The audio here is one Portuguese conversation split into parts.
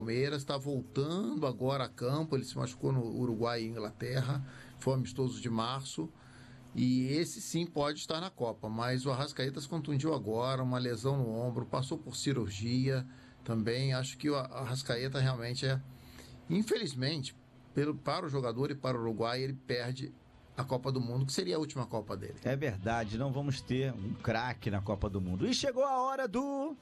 Palmeiras, está voltando agora a campo. Ele se machucou no Uruguai e Inglaterra, foi amistoso de março, e esse sim pode estar na Copa, mas o Arrascaeta se contundiu agora, uma lesão no ombro, passou por cirurgia também. Acho que o Arrascaeta realmente infelizmente, para o jogador e para o Uruguai, ele perde a Copa do Mundo, que seria a última Copa dele. É verdade, não vamos ter um craque na Copa do Mundo. E chegou a hora do...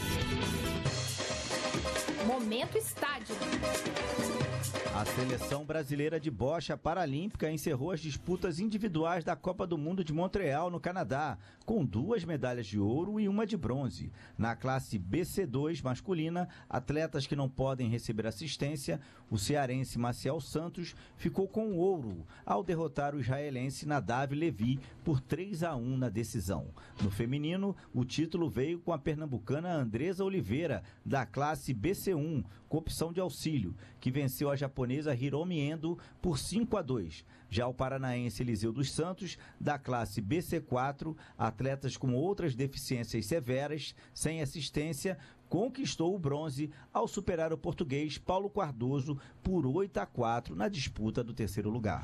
Momento Estádio. A seleção brasileira de bocha paralímpica encerrou as disputas individuais da Copa do Mundo de Montreal, no Canadá, com 2 medalhas de ouro e 1 de bronze. Na classe BC2 masculina, atletas que não podem receber assistência, o cearense Maciel Santos ficou com o ouro, ao derrotar o israelense Nadav Levi por 3-1 na decisão. No feminino, o título veio com a pernambucana Andresa Oliveira, da classe BC1, com opção de auxílio, que venceu a japonesa Hiromi Endo por 5-2. Já o paranaense Eliseu dos Santos, da classe BC4, atletas com outras deficiências severas, sem assistência, conquistou o bronze ao superar o português Paulo Cardoso por 8-4 na disputa do terceiro lugar.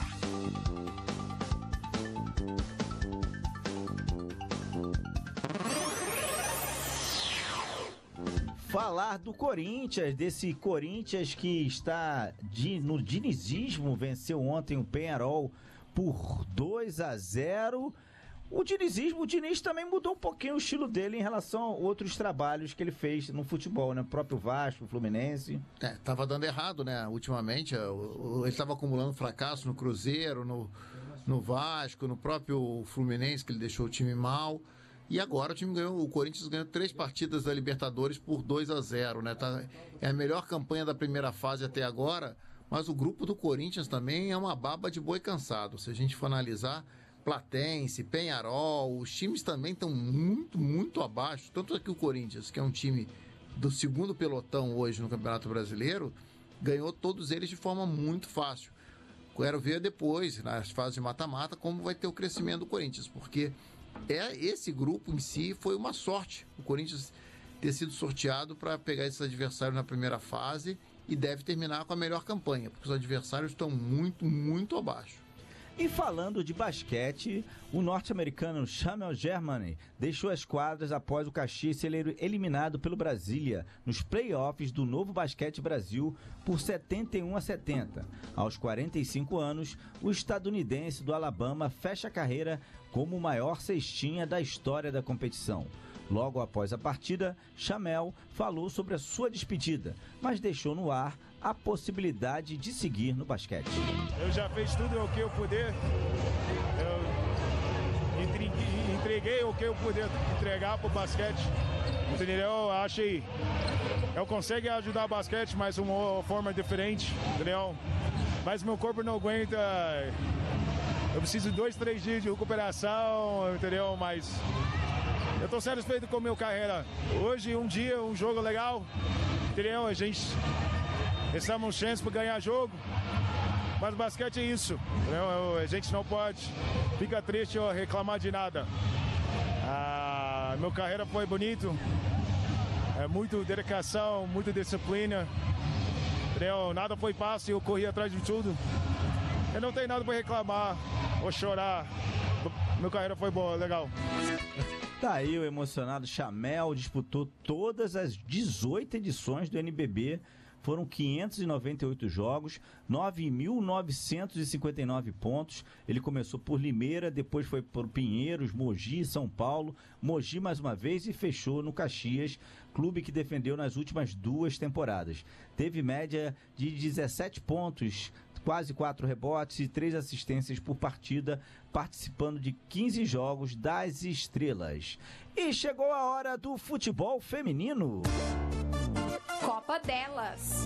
Falar do Corinthians, desse Corinthians que está no dinizismo, venceu ontem o Peñarol por 2-0. O Diniz também mudou um pouquinho o estilo dele em relação a outros trabalhos que ele fez no futebol, né? O próprio Vasco, o Fluminense. Tava dando errado, né? Ultimamente, ele estava acumulando fracasso no Cruzeiro, no Vasco, no próprio Fluminense, que ele deixou o time mal. E agora o Corinthians ganhou 3 partidas da Libertadores por 2-0, né? É a melhor campanha da primeira fase até agora, mas o grupo do Corinthians também é uma baba de boi cansado. Se a gente for analisar, Platense, Peñarol, os times também estão muito, muito abaixo. Tanto é que o Corinthians, que é um time do segundo pelotão hoje no Campeonato Brasileiro, ganhou todos eles de forma muito fácil. Quero ver depois, nas fases de mata-mata, como vai ter o crescimento do Corinthians, porque esse grupo em si foi uma sorte, o Corinthians ter sido sorteado para pegar esses adversários na primeira fase, e deve terminar com a melhor campanha, porque os adversários estão muito, muito abaixo. E falando de basquete, o norte-americano Jamel Germany deixou as quadras após o Caxias ser eliminado pelo Brasília nos playoffs do Novo Basquete Brasil por 71-70. Aos 45 anos, o estadunidense do Alabama fecha a carreira como o maior cestinha da história da competição. Logo após a partida, Jamel falou sobre a sua despedida, mas deixou no ar a possibilidade de seguir no basquete. Eu já fiz tudo o que eu puder. Eu entreguei o que eu puder entregar para o basquete. Entendeu? Achei. Eu consigo ajudar o basquete, mas de uma forma diferente. Entendeu? Mas meu corpo não aguenta. Eu preciso de 2-3 dias de recuperação. Entendeu? Mas eu estou satisfeito com a minha carreira. Hoje, um dia, um jogo legal. Entendeu? A gente estamos chance para ganhar jogo. Mas o basquete é isso. Entendeu? A gente não pode ficar triste ou reclamar de nada. Minha carreira foi bonito. É muito dedicação, muita disciplina. Entendeu? Nada foi fácil, eu corri atrás de tudo. Eu não tenho nada para reclamar ou chorar. Minha carreira foi boa, legal. Tá aí o emocionado Jamel, disputou todas as 18 edições do NBB, foram 598 jogos, 9.959 pontos. Ele começou por Limeira, depois foi por Pinheiros, Mogi e São Paulo, Mogi mais uma vez e fechou no Caxias, clube que defendeu nas últimas 2 temporadas. Teve média de 17 pontos, quase 4 rebotes e 3 assistências por partida, participando de 15 jogos das estrelas. E chegou a hora do futebol feminino. Copa delas.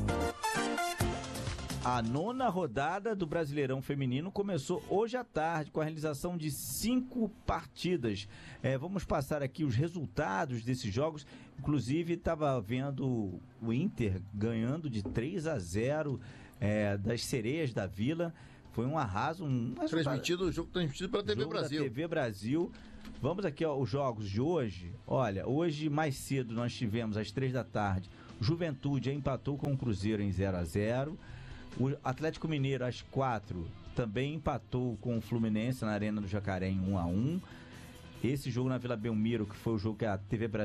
A 9ª rodada do Brasileirão Feminino começou hoje à tarde com a realização de 5 partidas. Vamos passar aqui os resultados desses jogos. Inclusive, estava vendo o Inter ganhando de 3-0 das Sereias da Vila. Foi um arraso. O jogo transmitido pela TV Brasil. TV Brasil. Vamos aqui, os jogos de hoje. Olha, hoje mais cedo nós tivemos às 3 da tarde Juventude empatou com o Cruzeiro em 0-0. O Atlético Mineiro, às 4, também empatou com o Fluminense na Arena do Jacaré em 1-1. Esse jogo na Vila Belmiro, que foi o jogo que a TV Brasil